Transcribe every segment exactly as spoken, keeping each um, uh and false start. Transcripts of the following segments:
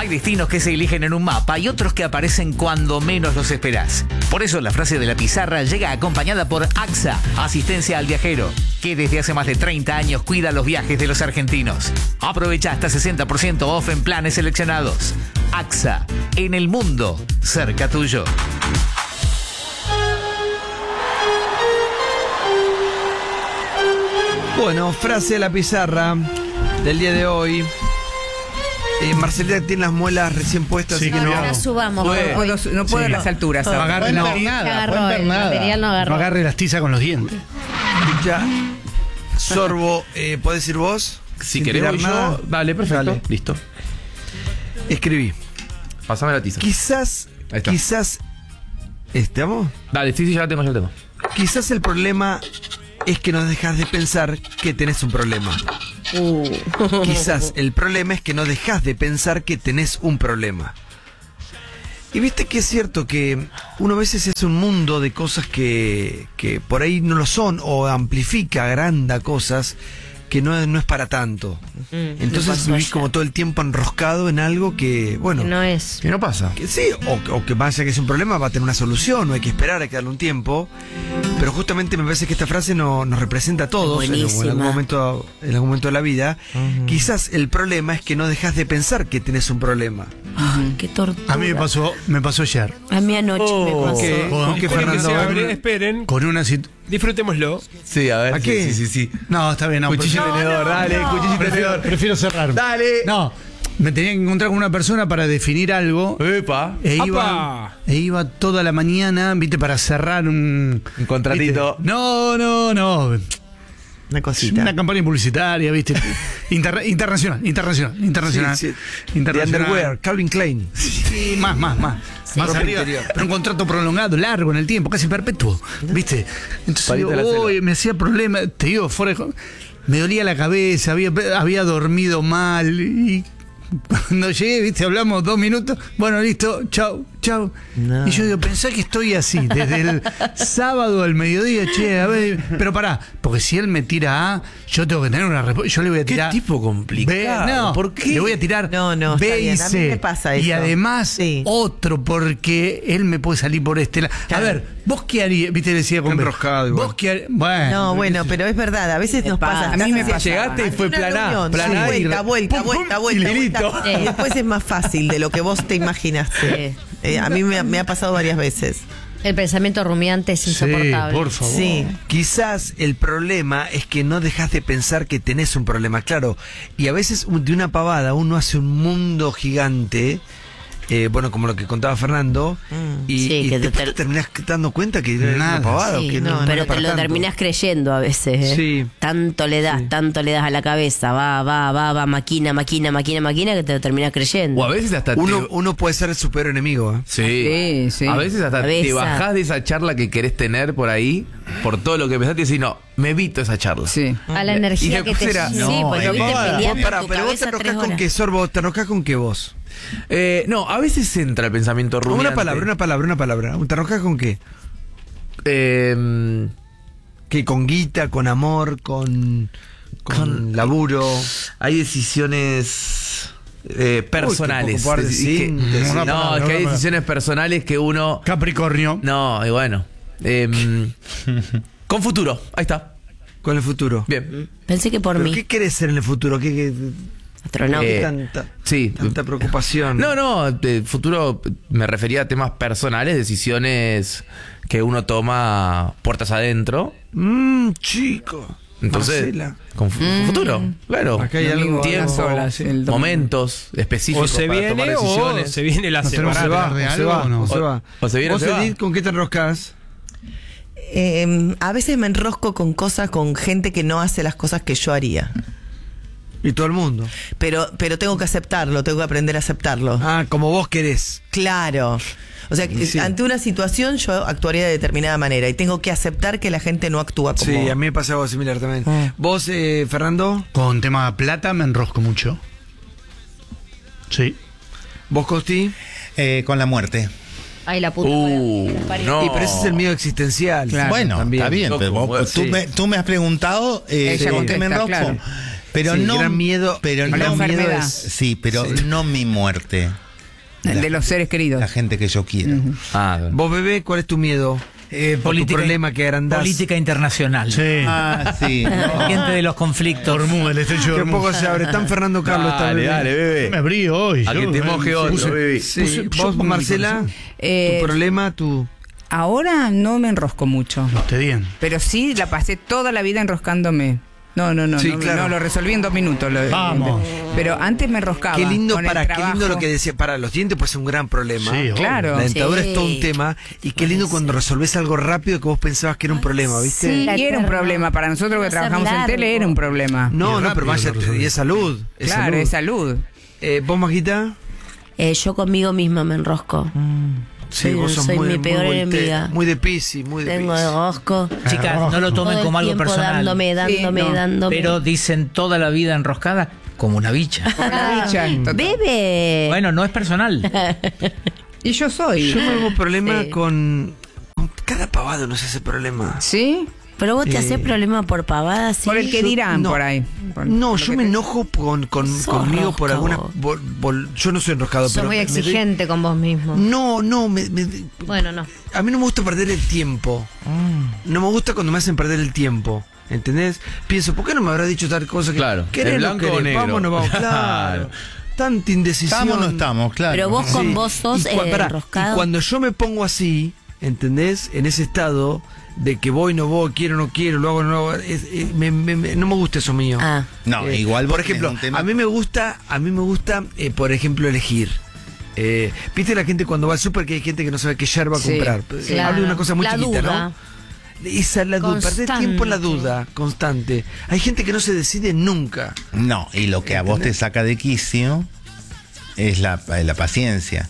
Hay destinos que se eligen en un mapa y otros que aparecen cuando menos los esperás. Por eso la frase de la pizarra llega acompañada por AXA, asistencia al viajero, que desde hace más de treinta años cuida los viajes de los argentinos. Aprovecha hasta sesenta por ciento off en planes seleccionados. AXA, en el mundo, cerca tuyo. Bueno, frase de la pizarra del día de hoy. Eh, Marcelita tiene las muelas recién puestas, Sí, así que no. Ahora subamos. Puede. por No, favor. no puedo Sí. en las alturas. No agarre, No, no, se agarró, el material no agarró. no agarre las tizas con los dientes. Ya. Sorbo, eh, ¿podés ir vos? Si Sin querés tirar voy nada. yo, dale, perfecto. Dale. Listo. Escribí. Pasame la tiza. Quizás, Ahí está. quizás. ¿Estamos? Dale, sí, sí, ya la tengo, ya la tengo. Quizás el problema es que no dejas de pensar que tenés un problema. Uh. Quizás el problema es que no dejas de pensar que tenés un problema. Y viste que es cierto que uno a veces es un mundo de cosas que, que por ahí no lo son, o amplifica, agranda cosas que no, no es para tanto. Mm, me Entonces pasó vivís ayer. como todo el tiempo enroscado en algo que, bueno, Que no es. ¿Qué no pasa? que sí, o, o que más allá que es un problema va a tener una solución, no hay que esperar, hay que darle un tiempo. Pero justamente me parece que esta frase no, nos representa a todos en, Buenísima. en algún momento, en algún momento de la vida. Quizás el problema es que no dejas de pensar que tenés un problema. Ay, qué tortura. A mí me pasó, me pasó ayer. A mí anoche me pasó. ¿Qué? Con- ¿Con qué, con- Esperen que Fernando? se A ver, abre, esperen, Con una sit- disfrutémoslo. Sí, a ver. ¿A qué? Sí, sí, sí. No, está bien. No, Cuchillo y pero- tenedor, dale, cuchillo y prefiero, tenedor. prefiero cerrar. Dale. No, me tenía que encontrar con una persona para definir algo. Epa. E ¡Apa! iba, e iba toda la mañana, viste, para cerrar un... Un contratito. ¿viste? No, no, no. Una cosita. Una campaña publicitaria, viste. Interna- internacional, internacional, internacional. Sí, sí. De internacional. underwear, Calvin Klein. Sí, más, más, más. Más Ropa arriba. interior. Pero un contrato prolongado, largo en el tiempo, casi perpetuo. ¿Viste? Entonces, Palito de la digo, uy, cena. me hacía problema. Te digo, fuera de jo- me dolía la cabeza, había, había dormido mal. Y cuando llegué, ¿viste? Hablamos dos minutos. Bueno, listo, chau, chau. No. Y yo digo, pensá que estoy así, desde el sábado al mediodía, che, a ver. Pero pará, porque si él me tira A, yo tengo que tener una respuesta. Yo le voy a Qué tirar. tipo complicado. B, no, ¿Por qué? Le voy a tirar No, no, está B y bien. A mí C. me pasa Y eso. además, Sí. otro, porque él me puede salir por este lado. A Claro. ver, ¿vos qué harías? Viste, le decía con Está enroscado igual. ¿Vos qué harías? Bueno. No, bueno, pero es verdad, a veces nos pasa. pasa. A mí me Estás pasa. Llegaste y fue una plan A, reunión, plan sí, A y vuelta, re- vuelta, pum, pum, vuelta, vuelta, y listo. vuelta. Y después es más fácil de lo que vos te imaginaste. Eh, a mí me, me ha pasado varias veces. El pensamiento rumiante es Sí, insoportable. por favor. Sí. Quizás el problema es que no dejas de pensar que tenés un problema, claro. Y a veces un- de una pavada uno hace un mundo gigante, eh, bueno, como lo que contaba Fernando, Mm. y, Sí, y que te después ter- te terminás dando cuenta que era Nada. una pavada. Sí, o que no, no, no pero era para te lo tanto. terminás creyendo a veces, ¿eh? Sí. Tanto le das, Sí. tanto le das a la cabeza, va, va, va, va, maquina, maquina, maquina, maquina, que te lo terminás creyendo. O a veces hasta Uno, te... uno puede ser el super enemigo, ¿eh? Sí. Sí, sí. A veces hasta Cabeza. te bajás de esa charla que querés tener por ahí, por todo lo que pensaste y decís, no, me evito esa charla. Sí. A la Y energía que después te... era- sí, no, pues es lo viste pavada. peleando Vos, en pará, tu pero vos te cabeza enroscás tres con horas. qué, Sorbo, te enroscás con qué vos. Eh, no, a veces entra el pensamiento rumiante. Una palabra, una palabra, una palabra. ¿Te enroscás con qué? Eh, ¿Qué? ¿Con guita, con amor, con, con, Con- laburo? hay decisiones eh, personales. Uy, qué poco Es decir, que- síntesis. Una no, palabra, es que hay una decisiones personales que uno... Capricornio. No, y bueno. eh, con futuro, ahí está. Con el futuro. Bien. Pensé que por ¿Pero mí, qué querés ser en el futuro? ¿Qué, qué, astronauta. Eh, tanta, Sí. tanta preocupación? No, no, de futuro me refería a temas personales, decisiones que uno toma puertas adentro. Mmm, chico. Entonces, Marcela. con fu- futuro, claro. Acá hay algo- Tiempo, sola, sí, el domingo. momentos específicos O se para tomar viene o decisiones. se viene la Nos tenemos semana. que va, hablar de o se algo va, o no? o se va. O se viene o ¿Vos, se va. Edith, con qué te enroscas? Eh, a veces me enrosco con cosas, con gente que no hace las cosas que yo haría. Y todo el mundo. Pero, pero tengo que aceptarlo, tengo que aprender a aceptarlo. Ah, como vos querés. Claro. O sea, que Sí. ante una situación yo actuaría de determinada manera y tengo que aceptar que la gente no actúa como... Sí, a mí me pasa algo similar también. Ah. ¿Vos, eh, Fernando? Con tema plata me enrosco mucho. Sí. ¿Vos, Costi? Eh, con la muerte. Ay, la puta. Uh, madre, la parió. no. Y pero ese es el miedo existencial. bueno, también. está bien, Yo pero como- vos- tú, sí. me, tú me has preguntado eh, Ella con qué me contesta, enrosco. claro. Pero Sí, no. gran miedo. Pero el no. la gran miedo enfermedad. es- Sí, pero Sí. no mi muerte. La- De los seres queridos. La gente que yo quiero. Ah, Vos, bebé, ¿cuál es tu miedo? Eh, ¿O tu problema que agrandás? política internacional. Sí. Ah, sí. Gente de los conflictos. Hormuz, el estrecho de Que Hormuz. poco se abre. Tan Fernando Carlos está Dale, bebé. dale, bebé. Me abrí hoy. A que yo, te eh, moje otro, puse- bebé. Sí. Puse- yo Vos, pongo mi Marcela, corazón. Eh, tu problema, tu... Ahora no me enrosco mucho. No, esté bien. Pero sí la pasé toda la vida enroscándome. No, no, no, Sí, no, claro. no, lo resolví en dos minutos. lo- Vamos. Pero antes me enroscaba. Qué lindo, con el para, qué lindo trabajo. lo que decía. Para los dientes puede ser un gran problema. Sí, obvio. Claro. La dentadura Sí. es todo un tema. Y qué lindo cuando resolvés algo rápido que vos pensabas que era un problema, ¿viste? sí. Y era un problema. Para nosotros que Va a ser trabajamos en tele largo. era un problema. No, Y no, rápido pero vaya, lo resolvés. y es salud. Es claro, salud. es salud. Eh, ¿Vos, Maquita? Eh, yo conmigo misma me enrosco. Sí, Soy- vos sos soy muy, mi peor muy, volte- enemiga. muy de Piscis, muy de Tengo de Piscis. rosco. Chicas, no lo tomen Todo el como algo tiempo personal. dándome, dándome, Sí, no. dándome. Pero dicen toda la vida enroscada como una bicha. La bicha, total. Bebe. Bueno, no es personal. Y yo soy. Yo tengo problema Sí. con, con cada pavado, no sé ese problema. ¿Sí? Pero vos te Eh, haces problema por pavadas. ¿sí? Por el que Yo- dirán no. por ahí. Por No, lo yo que me te- enojo con, con, Sos conmigo por rosca, algunas... vos. bol- bol- yo no soy enroscado, Sos pero... muy me- me doy- exigente con vos mismo. No, no, me, me- Bueno, no. a mí no me gusta perder el tiempo. No me gusta cuando me hacen perder el tiempo. ¿Entendés? Pienso, ¿por qué no me habrá dicho tal cosa? Que, Claro, ¿querés, ¿el no blanco o querés? negro? Vamos, no vamos. Claro. Claro. Tanta indecisión. ¿Estamos o no estamos? Claro. Pero vos con Sí. vos sos Y cua- eh, pará, enroscado. y cuando yo me pongo así, ¿entendés? En ese estado de que voy, no voy, quiero, no quiero, lo hago, no lo hago, es- es- me- me- me- no me gusta eso mío. Ah. No, Eh, igual vos por ejemplo, tenés un tema- a mí me gusta, a mí me gusta, eh, por ejemplo, elegir. Eh, ¿Viste la gente cuando va al súper que hay gente que no sabe qué yerba Sí, comprar? claro. Hablo de una cosa muy La chiquita, duda. ¿no? Esa es la duda, perder Constante. tiempo en la duda, constante. Hay gente que no se decide nunca. No, y lo que a vos te saca de quicio es la, la paciencia.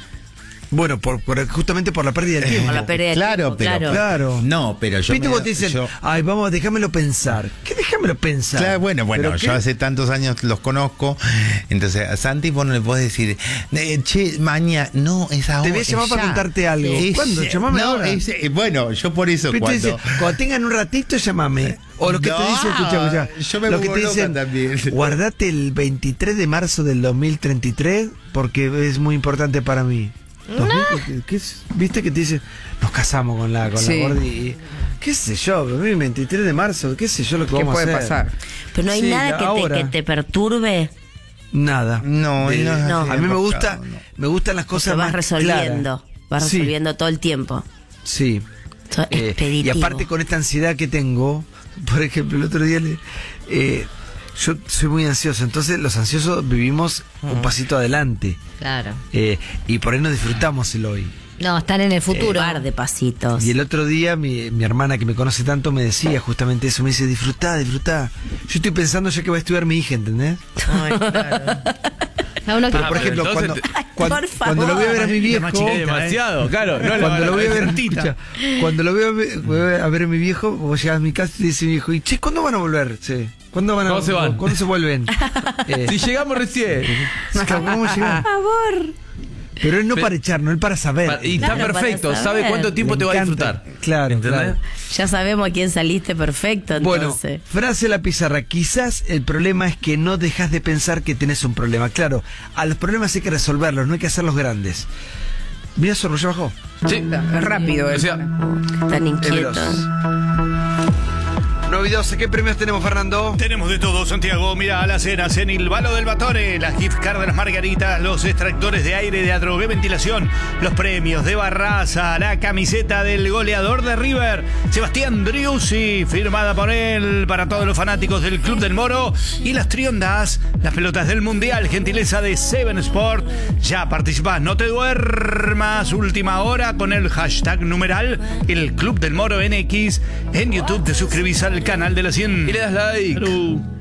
Bueno, por, por- justamente por la pérdida de tiempo. Por la pérdida de Claro, tiempo, pero- claro. Claro. No, pero yo. ¿Viste me- vos te dicen, yo- ay, vamos, déjamelo pensar? ¿Qué déjamelo pensar? Claro, bueno, bueno, ¿Pero yo qué? hace tantos años los conozco, entonces a Santi vos no le podés decir, eh, che, mañana, no, es ahora. Te voy a llamar es para ya. contarte algo. Es- ¿Cuándo? Llamame no, ahora. es- eh, bueno, yo por eso Pero te cuando... dice, cuando tengan un ratito, llamame. O lo que No, te dicen, escucha, escucha. yo me lo que pongo te loca dicen, también. guardate el veintitrés de marzo del dos mil treinta y tres porque es muy importante para mí. dos mil, ¿qué- qué es? ¿Viste que te dicen, nos casamos con la, con Sí. la gordi? y- ¿Qué sé yo? dos mil veintitrés de marzo, ¿qué sé yo lo que ¿Qué vamos puede a hacer? pasar? Pero no hay Sí, nada que te, ahora. que te perturbe. Nada. No, De- él no es No. así A mí me enroscado, gusta, no. me gustan las Porque cosas vas más resolviendo. claras. Vas Sí. resolviendo todo el tiempo. Sí. Sos Eh, y expeditivo. aparte con esta ansiedad que tengo, por ejemplo, el otro día le- eh, yo soy muy ansioso, entonces los ansiosos vivimos un pasito adelante Claro. eh, y por ahí no disfrutamos el hoy. No, están en el futuro. Un par de pasitos. Y el otro día mi, mi hermana que me conoce tanto me decía justamente eso, me dice, disfrutá, disfrutá. Yo estoy pensando ya que va a estudiar mi hija, ¿entendés? A uno que- Pero por pero ejemplo, entonces cuando, te- cuando, por cuando lo voy a ver a mi viejo... más chiquita, Demasiado, claro. No, la- Cuando la- lo voy a la- ver, cortita. escucha, cuando lo voy a ver, voy a ver a mi viejo, vos llegás a mi casa y dice mi viejo, y che, ¿cuándo van a volver? Sí. ¿Cuándo van a ¿Cuándo se van? ¿Cuándo se vuelven? Eh, Si llegamos recién. ¿Cómo vamos a llegar? Pero él no para echarnos, él para saber. Pa- Y está Claro, para perfecto, saber. sabe cuánto tiempo Me te va a encanta. disfrutar. Claro, ¿Entendés? claro. Ya sabemos a quién saliste perfecto, Bueno, entonces. frase a la pizarra. Quizás el problema es que no dejas de pensar que tenés un problema. Claro, a los problemas hay que resolverlos, no hay que hacerlos grandes. Mira, Zorro, ya bajó. Sí. Es rápido O eso. sea, Tan inquietos. Novidosa, ¿qué premios tenemos, Fernando? Tenemos de todo, Santiago. Mira, a la cena, en el Balo del Batore, las gift cards de las margaritas, los extractores de aire de Adrogué Ventilación, los premios de Barraza, la camiseta del goleador de River, Sebastián Driussi, firmada por él para todos los fanáticos del Club del Moro, y las triondas, las pelotas del Mundial, gentileza de Seven Sport. Ya participás, no te duermas. Última hora con el hashtag numeral, el Club del Moro N X. En YouTube te suscribís al canal de la cien. y le das like. Salud.